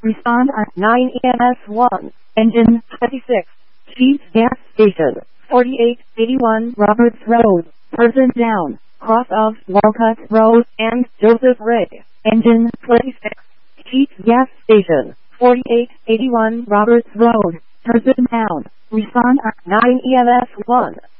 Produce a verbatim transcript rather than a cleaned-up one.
Respond on nine E M S one. Engine twenty-six. Chief Gas Station. forty-eight eighty-one Roberts Road. Person down. Cross of Walcott Road and Joseph Ray. Engine twenty-six. Chief Gas Station. forty-eight eighty-one Roberts Road. Person down. Respond on nine E M S one.